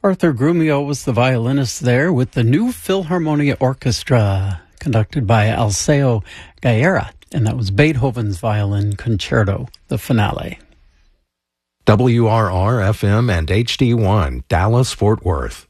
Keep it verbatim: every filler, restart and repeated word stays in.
Arthur Grumio was the violinist there with the New Philharmonia Orchestra, conducted by Alceo Gaera, and that was Beethoven's Violin Concerto, the finale. W R R F M and H D one, Dallas, Fort Worth.